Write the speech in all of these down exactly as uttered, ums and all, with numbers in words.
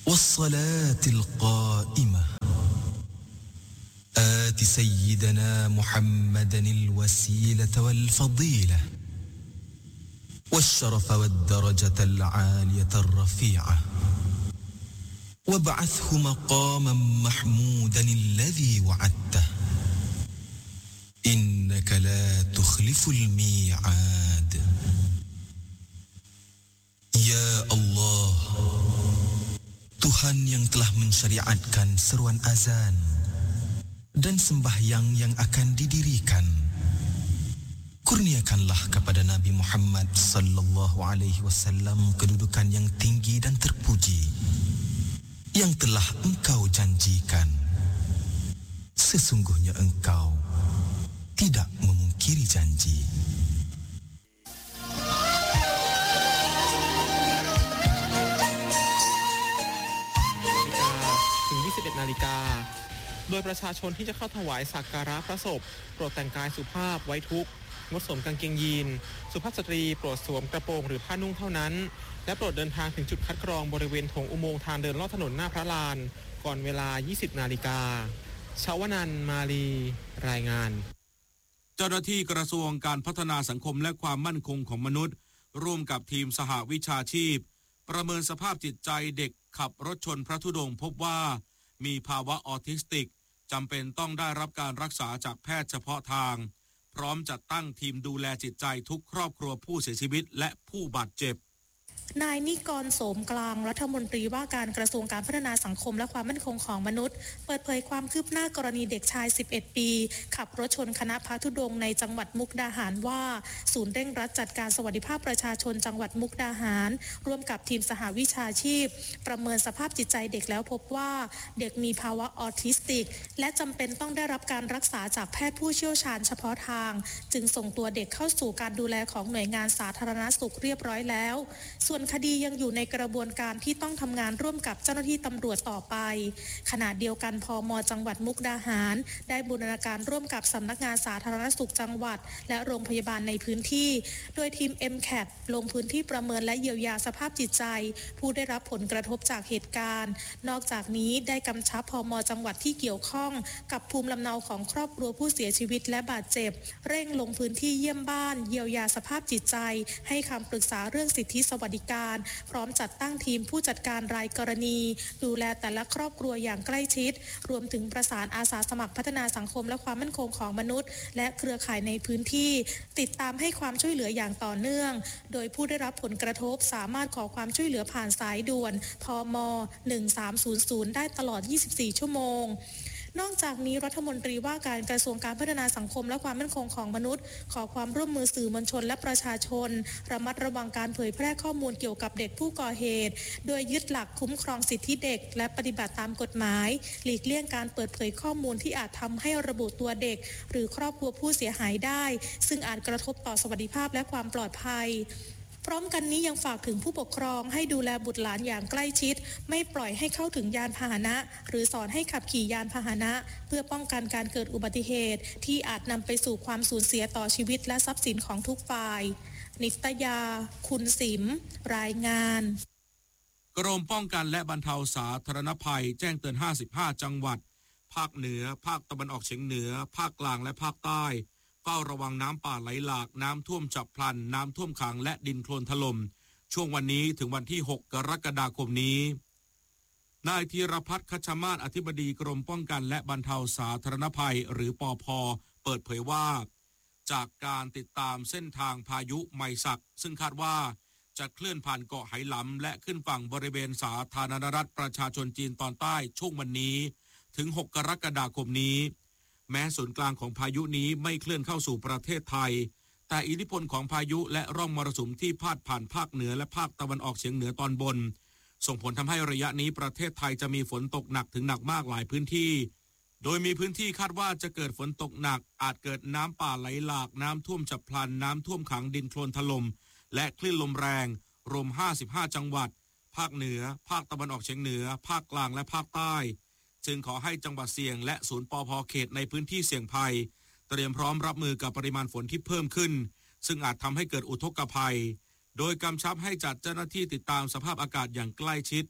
والصلاة القائمة آت سيدنا محمدا الوسيلة والفضيلة والشرف والدرجة العالية الرفيعة وابعثه مقاما محمودا الذي وعدته إنك لا تخلف الميعاد يا الله Tuhan yang telah mensyariatkan seruan azan dan sembahyang yang akan didirikan, kurniakanlah kepada Nabi Muhammad sallallahu alaihi wasallam kedudukan yang tinggi dan terpuji yang telah engkau janjikan. Sesungguhnya engkau tidak memungkiri janji. นาฬิกาโดยประชาชนที่จะเข้าถวายสักการะพระศพโปรดแต่งกายสุภาพไว้ทุกข์งดสวมกางเกงยีนสุภาพสตรีโปรดสวมกระโปรงหรือผ้านุ่งเท่านั้นและโปรดเดินทางถึงจุดคัดกรองบริเวณโถงอุโมงค์ทางเดินลอดถนนหน้าพระลานก่อนเวลา ยี่สิบ นาฬิกาชาวนันท์มาลีรายงานเจ้าหน้าที่กระทรวงการพัฒนาสังคมและความมั่นคงของมนุษย์ร่วมกับทีมสหวิชาชีพประเมินสภาพจิตใจเด็กขับรถชนพระธุดงค์พบว่ามีภาวะออทิสติกจำเป็นต้องได้รับการรักษาจากแพทย์เฉพาะทางพร้อมจัดตั้งทีมดูแลจิตใจทุกครอบครัวผู้เสียชีวิตและผู้บาดเจ็บนายนิกรโสมกลางรัฐมนตรีว่าการกระทรวงการพัฒนาสังคมและความมั่นคงของมนุษย์เปิดเผยความคืบหน้ากรณีเด็กชายสิบเอ็ดปีขับรถชนคณะพระธุดงค์ในจังหวัดมุกดาหารว่าศูนย์เร่งรัดจัดการสวัสดิภาพประชาชนจังหวัดมุกดาหารร่วมกับทีมสหวิชาชีพประเมินสภาพจิตใจเด็กแล้วพบว่าเด็กมีภาวะออทิสติกและจำเป็นต้องได้รับการรักษาจากแพทย์ผู้เชี่ยวชาญเฉพาะทางจึงส่งตัวเด็กเข้าสู่การดูแลของหน่วยงานสาธารณสุขเรียบร้อยแล้วส่วนคดียังอยู่ในกระบวนการที่ต้องทำงานร่วมกับเจ้าหน้าที่ตำรวจต่อไปขณะเดียวกันพม.จังหวัดมุกดาหารได้บูรณาการร่วมกับสำนักงานสาธารณสุขจังหวัดและโรงพยาบาลในพื้นที่โดยทีม เอ็ม แคท ลงพื้นที่ประเมินและเยียวยาสภาพจิตใจผู้ได้รับผลกระทบจากเหตุการณ์นอกจากนี้ได้กำชับพม.จังหวัดที่เกี่ยวข้องกับภูมิลำเนาของครอบครัวผู้เสียชีวิตและบาดเจ็บเร่งลงพื้นที่เยี่ยมบ้านเยียวยาสภาพจิตใจให้คำปรึกษาเรื่องสิทธิสวัสดิการพร้อมจัดตั้งทีมผู้จัดการรายกรณีดูแลแต่ละครอบครัวอย่างใกล้ชิดรวมถึงประสานอาสาสมัครพัฒนาสังคมและความมั่นคงของมนุษย์และเครือข่ายในพื้นที่ติดตามให้ความช่วยเหลืออย่างต่อเนื่องโดยผู้ได้รับผลกระทบสามารถขอความช่วยเหลือผ่านสายด่วนพมหนึ่งสามศูนย์ศูนย์ได้ตลอดยี่สิบสี่ชั่วโมงนอกจากนี้รัฐมนตรีว่าการกระทรวงการพัฒนาสังคมและความมั่นคงของมนุษย์ขอความร่วมมือสื่อมวลชนและประชาชนระมัดระวังการเผยแพร่ข้อมูลเกี่ยวกับเด็กผู้ก่อเหตุโดยยึดหลักคุ้มครองสิทธิเด็กและปฏิบัติตามกฎหมายหลีกเลี่ยงการเปิดเผยข้อมูลที่อาจทำให้ระบุตัวเด็กหรือครอบครัวผู้เสียหายได้ซึ่งอาจกระทบต่อสวัสดิภาพและความปลอดภัยพร้อมกันนี้ยังฝากถึงผู้ปกครองให้ดูแลบุตรหลานอย่างใกล้ชิดไม่ปล่อยให้เข้าถึงยานพาหนะหรือสอนให้ขับขี่ยานพาหนะเพื่อป้องกันการเกิดอุบัติเหตุที่อาจนำไปสู่ความสูญเสียต่อชีวิตและทรัพย์สินของทุกฝ่ายนิตยาคุณสิมรายงานกรมป้องกันและบรรเทาสาธารณภัยแจ้งเตือนห้าสิบห้าจังหวัดภาคเหนือภาคตะวันออกเฉียงเหนือภาคกลางและภาคใต้เฝ้าระวังน้ำป่าไหลหลากน้ำท่วมฉับพลันน้ำท่วมขังและดินโคลนถล่มช่วงวันนี้ถึงวันที่หกกรกฎาคมนี้นายธีรพัฒน์คัชมาศอธิบดีกรมป้องกันและบรรเทาสาธารณภัยหรือปภ.เปิดเผยว่าจากการติดตามเส้นทางพายุไมซักซึ่งคาดว่าจะเคลื่อนผ่านเกาะไหหลำและขึ้นฝั่งบริเวณสาธารณรัฐประชาชนจีนตอนใต้ช่วงวันนี้ถึงหกกรกฎาคมนี้แม้ศูนย์กลางของพายุนี้ไม่เคลื่อนเข้าสู่ประเทศไทยแต่อิทธิพลของพายุและร่องมรสุมที่พาดผ่านภาคเหนือและภาคตะวันออกเฉียงเหนือตอนบนส่งผลทำให้ระยะนี้ประเทศไทยจะมีฝนตกหนักถึงหนักมากหลายพื้นที่โดยมีพื้นที่คาดว่าจะเกิดฝนตกหนักอาจเกิดน้ำป่าไหลหลากน้ำท่วมฉับพลันน้ำท่วมขังดินโคลนถล่มและคลื่นลมแรงรวมห้าสิบห้าจังหวัดภาคเหนือภาคตะวันออกเฉียงเหนือภาคกลางและภาคใต้จึงขอให้จังหวัดเสี่ยงและศูนย์ปภ.เขตในพื้นที่เสี่ยงภัยเตรียมพร้อมรับมือกับปริมาณฝนที่เพิ่มขึ้นซึ่งอาจทำให้เกิดอุทกภัยโดยกำชับให้จัดเจ้าหน้าที่ติดตามสภาพอากาศอย่างใกล้ชิด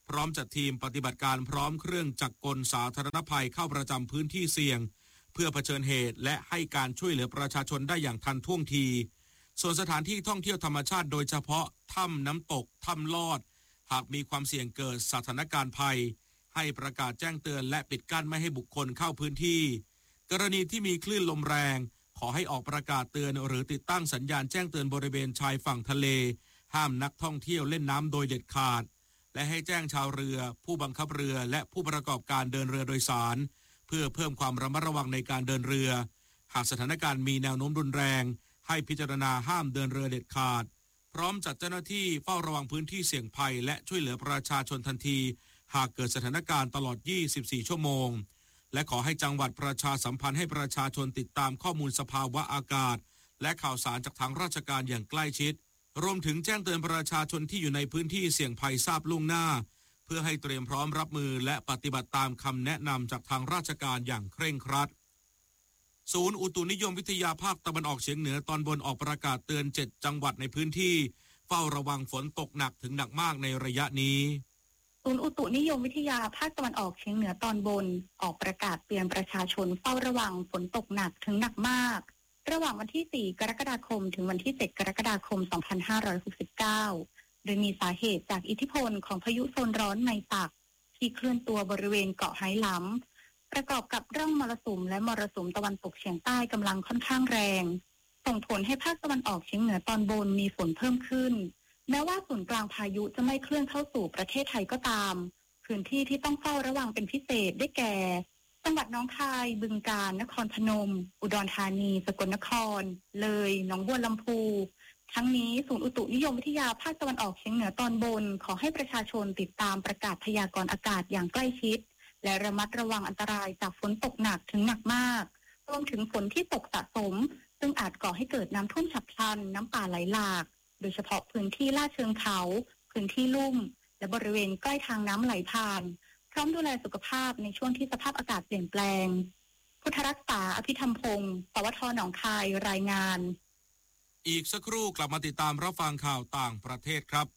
พร้อมจัดทีมปฏิบัติการพร้อมเครื่องจักรกลสาธารณภัยเข้าประจำพื้นที่เสี่ยงเพื่อเผชิญเหตุและให้การช่วยเหลือประชาชนได้อย่างทันท่วงทีส่วนสถานที่ท่องเที่ยวธรรมชาติโดยเฉพาะถ้ำน้ำตกถ้ำลอดหากมีความเสี่ยงเกิดสถานการณ์ภัยให้ประกาศแจ้งเตือนและปิดกั้นไม่ให้บุคคลเข้าพื้นที่กรณีที่มีคลื่นลมแรงขอให้ออกประกาศเตือนหรือติดตั้งสัญญาณแจ้งเตือนบริเวณชายฝั่งทะเลห้ามนักท่องเที่ยวเล่นน้ำโดยเด็ดขาดและให้แจ้งชาวเรือผู้บังคับเรือและผู้ประกอบการเดินเรือโดยสารเพื่อเพิ่มความระมัดระวังในการเดินเรือหากสถานการณ์มีแนวโน้มรุนแรงให้พิจารณาห้ามเดินเรือเด็ดขาดพร้อมจัดเจ้าหน้าที่เฝ้าระวังพื้นที่เสี่ยงภัยและช่วยเหลือประชาชนทันทีหากเกิดสถานการณ์ตลอดยี่สิบสี่ชั่วโมงและขอให้จังหวัดประชาสัมพันธ์ให้ประชาชนติดตามข้อมูลสภาวะอากาศและข่าวสารจากทางราชการอย่างใกล้ชิดรวมถึงแจ้งเตือนประชาชนที่อยู่ในพื้นที่เสี่ยงภัยทราบล่วงหน้าเพื่อให้เตรียมพร้อมรับมือและปฏิบัติตามคำแนะนำจากทางราชการอย่างเคร่งครัดศูนย์อุตุนิยมวิทยาภาคตะวันออกเฉียงเหนือตอนบนออกประกาศเตือนเจ็ดจังหวัดในพื้นที่เฝ้าระวังฝนตกหนักถึงหนักมากในระยะนี้ศูนย์อุตุนิยมวิทยาภาคตะวันออกเฉียงเหนือตอนบนออกประกาศเตือนประชาชนเฝ้าระวังฝนตกหนักถึงหนักมากระหว่างวันที่สี่กรกฎาคมถึงวันที่เจ็ดกรกฎาคมสองพันห้าร้อยหกสิบเก้าโดยมีสาเหตุจากอิทธิพลของพายุโซนร้อนไนปักที่เคลื่อนตัวบริเวณเกาะไหหลำประกอบกับร่องมรสุมและมรสุมตะวันตกเฉียงใต้กำลังค่อนข้างแรงส่งผลให้ภาคตะวันออกเฉียงเหนือตอนบนมีฝนเพิ่มขึ้นแม้ว่าศูนย์กลางพายุจะไม่เคลื่อนเข้าสู่ประเทศไทยก็ตามพื้นที่ที่ต้องเฝ้าระวังเป็นพิเศษได้แก่จังหวัดหนองคายบึงกาฬนครพนมอุดรธานีสกลนครเลยหนองบัวลำพูทั้งนี้ศูนย์อุตุนิยมวิทยาภาคตะวันออกเฉียงเหนือตอนบนขอให้ประชาชนติดตามประกาศพยากรณ์อากาศอย่างใกล้ชิดและระมัดระวังอันตรายจากฝนตกหนักถึงหนักมากรวมถึงฝนที่ตกสะสมซึ่งอาจก่อให้เกิดน้ำท่วมฉับพลันน้ำป่าไหลหลากโดยเฉพาะพื้นที่ลาดเชิงเขาพื้นที่ลุ่มและบริเวณใกล้ทางน้ำไหลผ่านพร้อมดูแลสุขภาพในช่วงที่สภาพอากาศเปลี่ยนแปลงพุทธรักษาอภิธรรมพงศ์ปวทหนองคายรายงานอีกสักครู่กลับมาติดตามรับฟังข่าวต่างประเทศครับ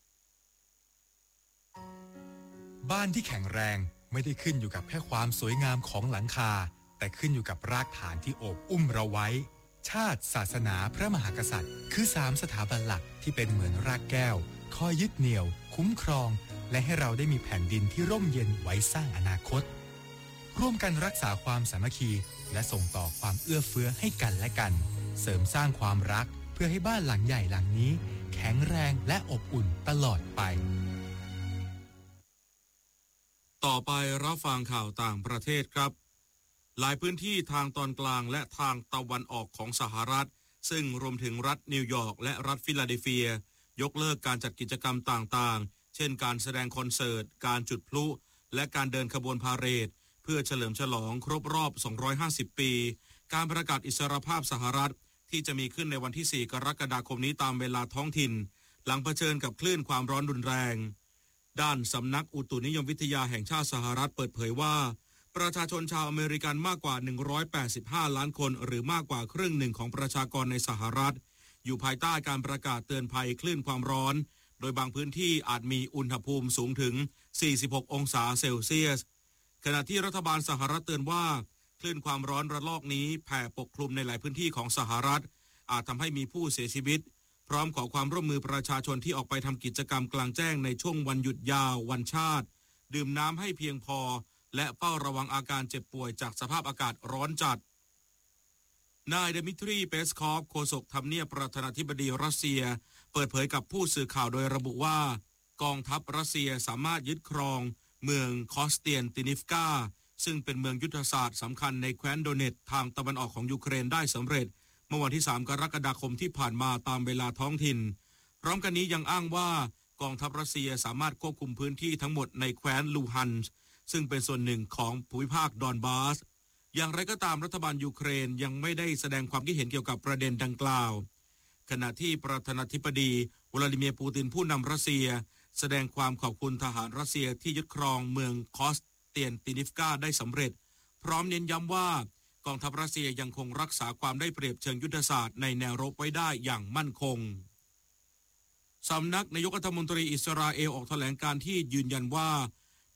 บ้านที่แข็งแรงไม่ได้ขึ้นอยู่กับแค่ความสวยงามของหลังคาแต่ขึ้นอยู่กับรากฐานที่โอบอุ้มเราไว้ชาติศาสนาพระมหากษัตริย์คือสามสถาบันหลักที่เป็นเหมือนรากแก้วคอยยึดเหนี่ยวคุ้มครองและให้เราได้มีแผ่นดินที่ร่มเย็นไว้สร้างอนาคตร่วมกันรักษาความสามัคคีและส่งต่อความเอื้อเฟื้อให้กันและกันเสริมสร้างความรักเพื่อให้บ้านหลังใหญ่หลังนี้แข็งแรงและอบอุ่นตลอดไปต่อไปรับฟังข่าวต่างประเทศครับหลายพื้นที่ทางตอนกลางและทางตะวันออกของสหรัฐซึ่งรวมถึงรัฐนิวยอร์กและรัฐฟิลาเดลเฟียยกเลิกการจัดกิจกรรมต่างๆเช่นการแสดงคอนเสิร์ตการจุดพลุและการเดินขบวนพาเหรดเพื่อเฉลิมฉลองครบรอบสองร้อยห้าสิบปีการประกาศอิสรภาพสหรัฐที่จะมีขึ้นในวันที่สี่กรกฎาคมนี้ตามเวลาท้องถิ่นหลังเผชิญกับคลื่นความร้อนรุนแรงด้านสำนักอุตุนิยมวิทยาแห่งชาติสหรัฐเปิดเผยว่าประชาชนชาวอเมริกันมากกว่าหนึ่งร้อยแปดสิบห้าล้านคนหรือมากกว่าครึ่งหนึ่งของประชากรในสหรัฐอยู่ภายใต้การประกาศเตือนภัยคลื่นความร้อนโดยบางพื้นที่อาจมีอุณหภูมิสูงถึงสี่สิบหกองศาเซลเซียสขณะที่รัฐบาลสหรัฐเตือนว่าคลื่นความร้อนระลอกนี้แผ่ปกคลุมในหลายพื้นที่ของสหรัฐอาจทำให้มีผู้เสียชีวิตพร้อมขอความร่วมมือประชาชนที่ออกไปทำกิจกรรมกลางแจ้งในช่วงวันหยุดยาววันชาติดื่มน้ำให้เพียงพอและเฝ้าระวังอาการเจ็บป่วยจากสภาพอากาศร้อนจัดนายเดมิทรีเปสคอฟโฆษกทำเนียบประธานาธิบดีรัสเซียเปิดเผยกับผู้สื่อข่าวโดยระบุว่ากองทัพรัสเซียสามารถยึดครองเมืองคอสเตียนตินิฟกาซึ่งเป็นเมืองยุทธศาสตร์สำคัญในแคว้นโดเนตทางตะวันออกของยูเครนได้สำเร็จเมื่อวันที่สามกรกฎาคมที่ผ่านมาตามเวลาท้องถิ่นพร้อมกันนี้ยังอ้างว่ากองทัพรัสเซียสามารถควบคุมพื้นที่ทั้งหมดในแคว้นลูฮันส์ซึ่งเป็นส่วนหนึ่งของภูมิภาคดอนบาสอย่างไรก็ตามรัฐบาลยูเครนยังไม่ได้แสดงความคิดเห็นเกี่ยวกับประเด็นดังกล่าวขณะที่ประธานาธิบดีวลาดิเมียร์ปูตินผู้นำรัสเซียแสดงความขอบคุณทหารรัสเซียที่ยึดครองเมืองคอสเตียนตินิฟกาได้สำเร็จพร้อมเน้นย้ำว่ากองทัพรัสเซียยังคงรักษาความได้เปรียบเชิงยุทธศาสตร์ในแนวรบไว้ได้อย่างมั่นคงสำนักนายกรัฐมนตรีอิสราเอลออกแถลงการที่ยืนยันว่า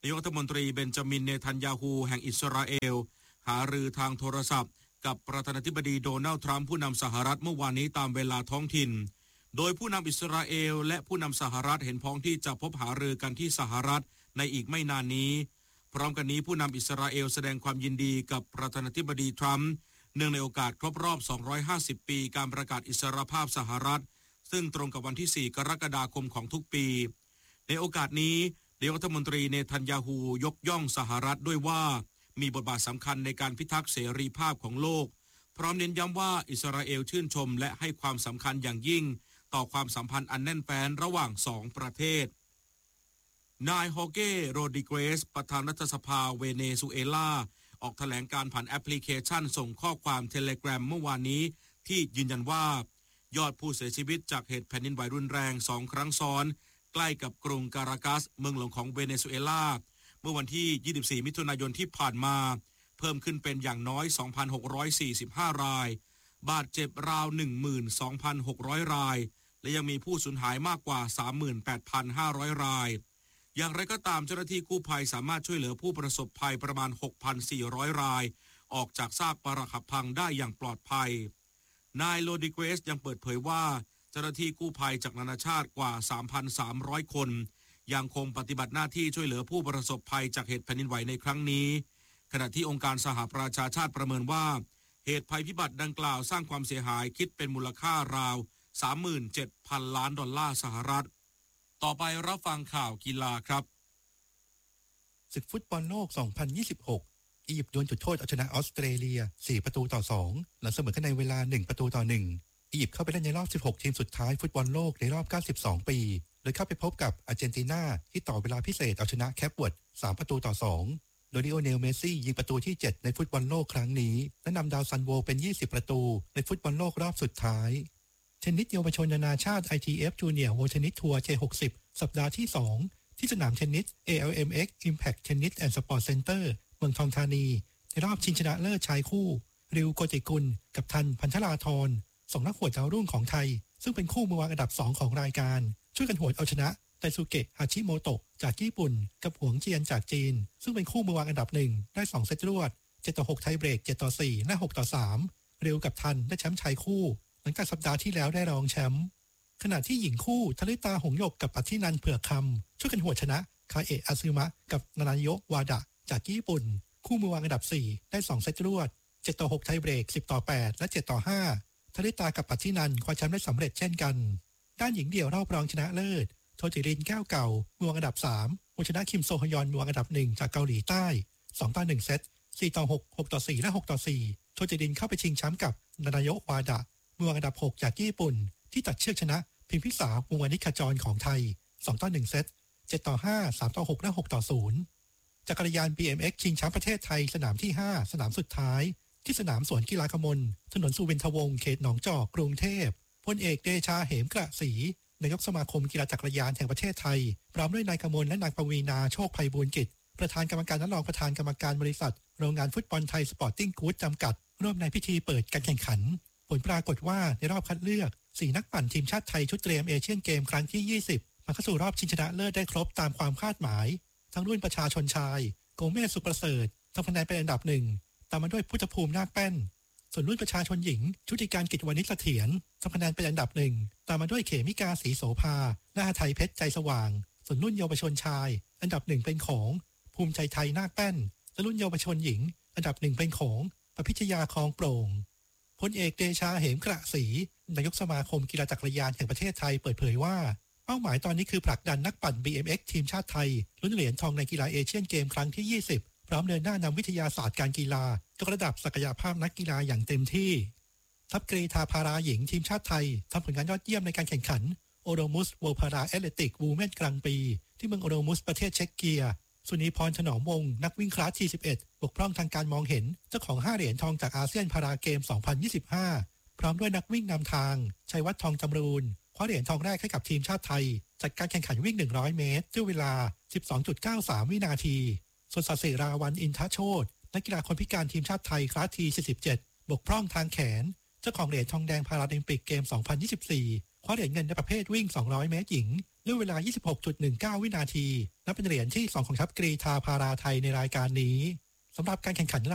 นายกรัฐมนตรีเบนจามินเนทันยาฮูแห่งอิสราเอลหารือทางโทรศัพท์กับประธานาธิบดีโดนัลด์ทรัมป์ผู้นำสหรัฐเมื่อวานนี้ตามเวลาท้องถิ่นโดยผู้นำอิสราเอลและผู้นำสหรัฐเห็นพ้องที่จะพบหารือกันที่สหรัฐในอีกไม่นานนี้พร้อมกันนี้ผู้นำอิสราเอลแสดงความยินดีกับประธานาธิบดีทรัมป์เนื่องในโอกาสครบรอบสองร้อยห้าสิบปีการประกาศอิสรภาพสหรัฐซึ่งตรงกับวันที่สี่กรกฎาคมของทุกปีในโอกาสนี้นายกรัฐมนตรีเนทันยาฮูยกย่องสหรัฐด้วยว่ามีบทบาทสำคัญในการพิทักษ์เสรีภาพของโลกพร้อมเน้นย้ำว่าอิสราเอลชื่นชมและให้ความสำคัญอย่างยิ่งต่อความสัมพันธ์อันแน่นแฟ้นระหว่างสองประเทศนายฮอเก้โรดิเกรสประธานรัฐสภาเวเนซุเอลาออกแถลงการผ่านแอปพลิเคชันส่งข้อความเทเลแกรมเมื่อวานนี้ที่ยืนยันว่ายอดผู้เสียชีวิตจากเหตุแผ่นดินไหวรุนแรงสองครั้งซ้อนใกล้กับกรุงการากัสเมืองหลวงของเวเนซุเอลาเมื่อวันที่ยี่สิบสี่มิถุนายนที่ผ่านมาเพิ่มขึ้นเป็นอย่างน้อย สองพันหกร้อยสี่สิบห้า รายบาดเจ็บราว หนึ่งหมื่นสองพันหกร้อย รายและยังมีผู้สูญหายมากกว่า สามหมื่นแปดพันห้าร้อย รายอย่างไรก็ตามเจ้าหน้าที่กู้ภัยสามารถช่วยเหลือผู้ประสบภัยประมาณ หกพันสี่ร้อย รายออกจากซากปรักหักพังได้อย่างปลอดภัยนายโรดิเกรสยังเปิดเผยว่าเจ้าหน้าที่กู้ภัยจากนานาชาติกว่า สามพันสามร้อย คนยังคงปฏิบัติหน้าที่ช่วยเหลือผู้ประสบภัยจากเหตุแผ่นดินไหวในครั้งนี้ขณะที่องค์การสหประชาชาติประเมินว่าเหตุภัยพิบัติดังกล่าวสร้างความเสียหายคิดเป็นมูลค่าราว สามหมื่นเจ็ดพัน ล้านดอลลาร์สหรัฐต่อไปรับฟังข่าวกีฬาครับศึกฟุตบอลโลก สองพันยี่สิบหก อียิปต์ดวลจุดโทษเอาชนะออสเตรเลีย สี่ ประตูต่อ สอง หลังเสมอกันในเวลา หนึ่ง ประตูต่อ หนึ่ง อียิปต์เข้าไปเล่นในรอบ สิบหก ทีมสุดท้ายฟุตบอลโลกในรอบ เก้าสิบสอง ปีโดยเข้าไปพบกับอาร์เจนตินาที่ต่อเวลาพิเศษเอาชนะแคปเวิร์ด สาม ประตูต่อ สอง โดยลิโอเนล เมสซี่ยิงประตูที่ เจ็ด ในฟุตบอลโลกครั้งนี้และนำดาวซันโวเป็น ยี่สิบ ประตูในฟุตบอลโลกรอบสุดท้ายเทนนิสเยาวชนนานาชาติ ไอ ที เอฟ Junior World Tennis Tour เจ หกสิบ สัปดาห์ที่ สอง ที่สนามเทนนิส เอ แอล เอ็ม เอ็กซ์ Impact Tennis and Sport Center เมืองทองธานีในรอบชิงชนะเลิศชายคู่ริวโกจิกุลกับทันพันธราธรสองนักหวดดาวรุ่งของไทยซึ่งเป็นคู่มือวางอันดับสองของรายการช่วยกันหวดเอาชนะไตซุเกะฮาชิโมโตะจากญี่ปุ่นกับหวงเจียนจากจีนซึ่งเป็นคู่มือวางอันดับหนึ่งได้สองเซตรวดเจ็ดต่อหกไทยเบรกเจ็ดต่อสี่และหกต่อสามริวกับทันได้แชมป์ชายคู่หลังจากสัปดาห์ที่แล้วได้รองแชมป์ขณะที่หญิงคู่ธริตาหงส์หยกกับอธินันท์เผือกคำช่วยกันหวดชนะคาเอะอาซึมะกับนานาโยะวาดะจากญี่ปุ่นคู่มือวางอันดับสี่ได้สองเซตรวดเจ็ดต่อหกไทยเบรกสิบต่อแปดและเจ็ดต่อห้าธริตากับอธินันท์คว้าแชมป์ได้สำเร็จเช่นกันด้านหญิงเดี่ยวรอบรองชนะเลิศโทจิรินแก้วเก่ามือวางอันดับสามชนะคิมโซฮยอนมือวางอันดับหนึ่งจากเกาหลีใต้สองต่อหนึ่งเซตสี่ต่อหก หกต่อสี่และหกต่อสี่โทจิรินเข้าไปชิงแชมป์กับนานาโยะวาดะมือวางอันดับหกจากญี่ปุ่นที่ตัดเชือกชนะพิมพิสาวงวานิชขจรของไทยสองต่อหนึ่งเซตเจ็ดต่อห้า สามต่อหกและหกต่อศูนย์จักรยาน บี เอ็ม เอ็กซ์ ชิงแชมป์ประเทศไทยสนามที่ห้าสนามสุดท้ายที่สนามสวนกีฬากมลถนนสุวินทวงศ์เขตหนองจอกกรุงเทพพลเอกเดชาเหมกระศรีนายกสมาคมกีฬาจักรยานแห่งประเทศไทยพร้อมด้วยนายกมลและนางปวีณาโชคไพบูลย์กิจประธานกรรมการและรองประธานกรรมการบริษัทโรงงานฟุตบอลไทยสปอร์ติ้งกู๊ดจำกัดร่วมในพิธีเปิดการแข่งขันผลปรากฏว่าในรอบคัดเลือกสี่นักปั่นทีมชาติไทยชุดเตรียมเอเชียนเกมครั้งที่ยี่สิบมาเข้าสู่รอบชิงชนะเลิศได้ครบตามความคาดหมายทั้งรุ่นประชาชนชายโกเมศสุประเสริฐทำคะแนนเป็นอันดับหนึ่งตามมาด้วยพุทธภูมินาคแป้นส่วนรุ่นประชาชนหญิงชุติการกิจวานิชเสถียรทำคะแนนเป็นอันดับหนึ่งตามมาด้วยเขมิกาศรีโสภาและหทัยเพชรใจสว่างส่วนรุ่นเยาวชนชายอันดับหนึ่งเป็นของภูมิใจไทยนาคแป้นและรุ่นเยาวชนหญิงอันดับหนึ่งเป็นของประพิชยาคลองโปร่งพลเอกเดชาเหมกระศรีนายกสมาคมกีฬาจักรยานแห่งประเทศไทยเปิดเผยว่าเป้าหมายตอนนี้คือผลักดันนักปั่น บี เอ็ม เอ็กซ์ ทีมชาติไทยลุ้นเหรียญทองในกีฬาเอเชียนเกมครั้งที่ยี่สิบพร้อมเดินหน้านำวิทยาศาสตร์การกีฬายกระดับศักยภาพนักกีฬาอย่างเต็มที่ทัพกรีฑาพาราหญิงทีมชาติไทยทำผลงานยอดเยี่ยมในการแข่งขันโอโรมุสเวิลด์พาราแอตเลติกวูแมนกลางปีที่เมืองโอโรมุสประเทศเช็กเกียสุนีพรถนอมวงศ์นักวิ่งคลาส ที สิบเอ็ด บกพร่องทางการมองเห็นเจ้าของห้าเหรียญทองจากอาเซียนพาราเกม สองพันยี่สิบห้า พร้อมด้วยนักวิ่งนำทางชัยวัฒน์ทองจำรูนคว้าเหรียญทองแรกให้กับทีมชาติไทยจากการแข่งขันวิ่งหนึ่งร้อยเมตรด้วยเวลา สิบสองจุดเก้าสาม วินาทีส่วนศศิราวัลย์อินทโชตินักกีฬาคนพิการทีมชาติไทยคลาส ที สี่สิบเจ็ด บกพร่องทางแขนเจ้าของเหรียญทองแดงพาราลิมปิกเกม สองพันยี่สิบสี่คว้าเหรียญเงินในประเภทวิ่งสองร้อยเมตรหญิงด้วยเวลา ยี่สิบหกจุดหนึ่งเก้า วินาทีนับเป็นเหรียญที่สองของทัพกรีฑาพาราไทยในรายการนี้สำหรับการแข่งขัน